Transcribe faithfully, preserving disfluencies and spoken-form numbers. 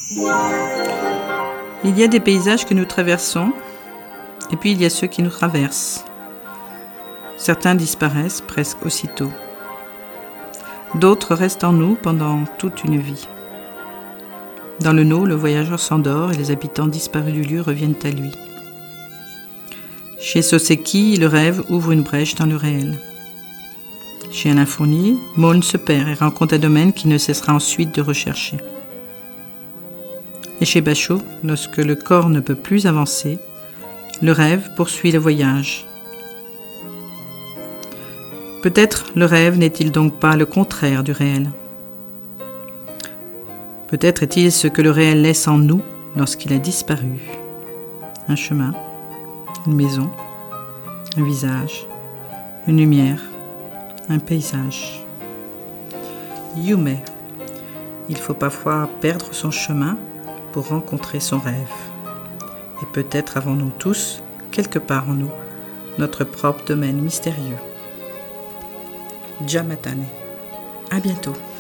Il y a des paysages que nous traversons, et puis il y a ceux qui nous traversent. Certains disparaissent presque aussitôt. D'autres restent en nous pendant toute une vie. Dans le no, le voyageur s'endort et les habitants disparus du lieu reviennent à lui. Chez Soseki, le rêve ouvre une brèche dans le réel. Chez Alain Fournier, Maughn se perd et rencontre un domaine qu'il ne cessera ensuite de rechercher. Et chez Bachot, lorsque le corps ne peut plus avancer, le rêve poursuit le voyage. Peut-être le rêve n'est-il donc pas le contraire du réel. Peut-être est-il ce que le réel laisse en nous lorsqu'il a disparu. Un chemin, une maison, un visage, une lumière, un paysage. Yume. Il faut parfois perdre son chemin pour rencontrer son rêve. Et peut-être avons-nous tous, quelque part en nous, notre propre domaine mystérieux. Jamatane. À bientôt.